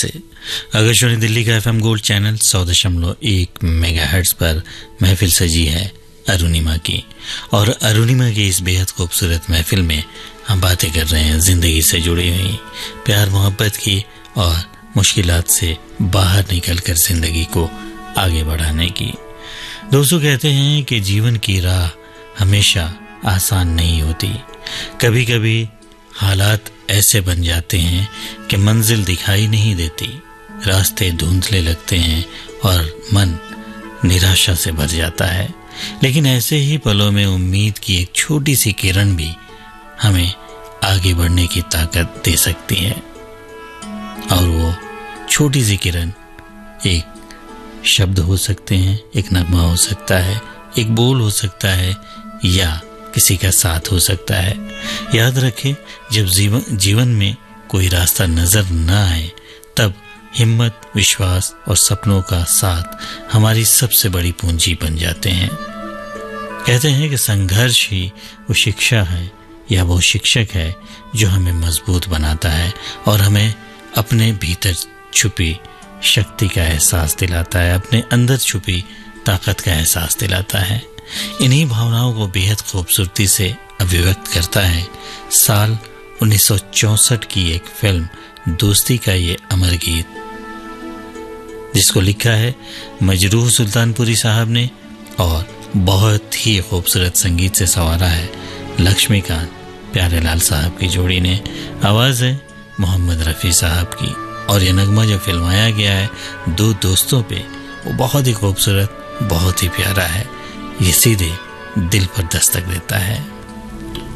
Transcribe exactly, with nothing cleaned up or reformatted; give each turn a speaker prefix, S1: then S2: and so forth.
S1: से। आकाशवाणी दिल्ली का FM gold channel सौ दशमलव एक मेगाहर्ट्ज पर महफिल सजी है अरुणिमा की, और अरुणिमा की इस बेहद खूबसूरत महफिल में हम बातें कर रहे हैं जिंदगी से जुड़ी हुई, प्यार मोहब्बत की और मुश्किलात से बाहर निकलकर जिंदगी को आगे बढ़ाने की। दोस्तों, कहते हैं कि जीवन की राह हमेशा आसान नहीं होती। कभी कभी हालात ऐसे बन जाते हैं कि मंजिल दिखाई नहीं देती, रास्ते धुंधले लगते हैं और मन निराशा से भर जाता है। लेकिन ऐसे ही पलों में उम्मीद की एक छोटी सी किरण भी हमें आगे बढ़ने की ताकत दे सकती है, और वो छोटी सी किरण एक शब्द हो सकते हैं, एक नगमा हो सकता है, एक बोल हो सकता है, या किसी का साथ हो सकता है। याद रखें, जब जीवन जीवन में कोई रास्ता नजर न आए तब हिम्मत, विश्वास और सपनों का साथ हमारी सबसे बड़ी पूंजी बन जाते हैं। कहते हैं कि संघर्ष ही वो शिक्षा है या वो शिक्षक है जो हमें मजबूत बनाता है और हमें अपने भीतर छुपी शक्ति का एहसास दिलाता है, अपने अंदर छुपी ताकत का एहसास दिलाता है। इन्हीं भावनाओं को बेहद खूबसूरती से अभिव्यक्त करता है साल उन्नीस सौ चौसठ की एक फिल्म दोस्ती का ये अमर गीत, जिसको लिखा है मजरूह सुल्तानपुरी साहब ने और बहुत ही खूबसूरत संगीत से संवारा है लक्ष्मीकांत प्यारेलाल साहब की जोड़ी ने। आवाज़ है मोहम्मद रफ़ी साहब की, और यह नगमा जो फिल्माया गया है दो दोस्तों पे, वो बहुत ही खूबसूरत, बहुत ही प्यारा है। ये सीधे दिल पर दस्तक देता है।